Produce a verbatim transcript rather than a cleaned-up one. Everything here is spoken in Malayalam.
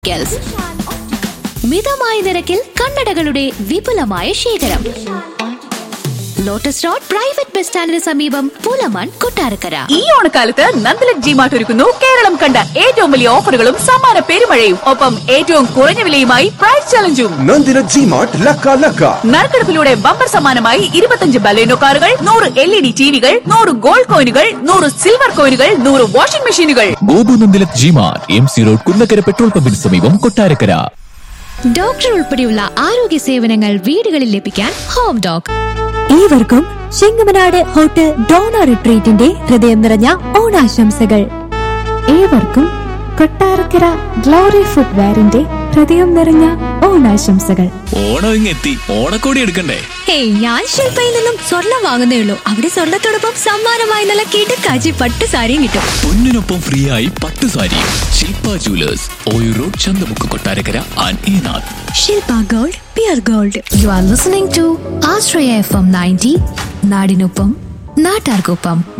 മിതമായ നിരക്കിൽ കണ്ണടകളുടെ വിപുലമായ ശേഖരം. ലോട്ടസ് റോഡ് പ്രൈവറ്റ് ബസ് സ്റ്റാൻഡിന് സമീപം പൂലമൺ, കൊട്ടാരക്കര. ഈ ഓണക്കാലത്ത് നന്ദലക് ജിമാർട്ട് ഒരുക്കുന്നു കേരളം കണ്ട ഏറ്റവും വലിയ ഓഫറുകളും സമ്മാന പെരുമഴയും, ഒപ്പം ഏറ്റവും കുറഞ്ഞ വിലയുമായി പ്രൈസ് ചലഞ്ചും. നന്ദലക് ജിമാർട്ട് ലക്ക ലക്ക. നറുക്കെടുപ്പിലൂടെ ബമ്പർ സമ്മാനമായി ഇരുപത്തഞ്ച് ബലേനോ കാറുകൾ, നൂറ് എൽ ഇ ഡി ടിവികൾ, നൂറ് ഗോൾഡ് കോയിനുകൾ, നൂറ് സിൽവർ കോയിനുകൾ, നൂറ് വാഷിംഗ് മെഷീനുകൾ. Gopu നന്ദലക് G-Mart, M C road, Kunnakkara petrol പമ്പിന് സമീപം, കൊട്ടാരക്കര. ഡോക്ടർ ഉൾപ്പെടെയുള്ള ആരോഗ്യ സേവനങ്ങൾ വീടുകളിൽ ലഭിക്കാൻ ഹോം ഡോക്. ഏവർക്കും ചെങ്ങമനാട് ഹോട്ടൽ ഡോണ റിട്രീറ്റിന്റെ ഹൃദയം നിറഞ്ഞ ഓണാശംസകൾ. ഏവർക്കും കൊട്ടാരക്കര ഗ്ലോറി ഫുട്വെയറിന്റെ ഹൃദയം നിറഞ്ഞ ഓണാശംസകൾ. ഓണം ഇങ്ങെത്തി, ഓണക്കോടി എടുക്കണ്ടേ? ഹേയ്, ഞാൻ ശില്പയിൽ നിന്നും സ്വർണം വാങ്ങുന്നേ ഉള്ളൂ. അവിടെ സ്വർണത്തോടൊപ്പം സമ്മാനമായി നല്ല കിടക്കാച്ചി പട്ട് സാരിയും കിട്ടും. പൊന്നിനൊപ്പം ഫ്രീ ആയി പട്ട് സാരി. ശില്പ jewellers, Oyoor road, Chanthamukku, Kottarakkara and ഈനാഥ്. Shilpa gold, peer gold. You are listening to Ashraya F M ninety, നാടിനൊപ്പം നാട്ടാർക്കൊപ്പം.